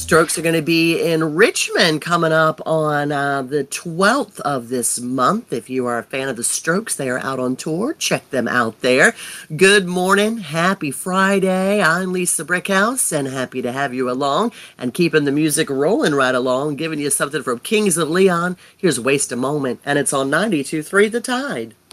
Strokes are going to be in Richmond coming up on the 12th of this month. If you are a fan of the Strokes, they are out on tour. Check them out there. Good morning. Happy Friday. I'm Lisa Brickhouse, and happy to have you along and keeping the music rolling right along, giving you something from Kings of Leon. Here's Waste a Moment, and it's on 92.3 The Tide.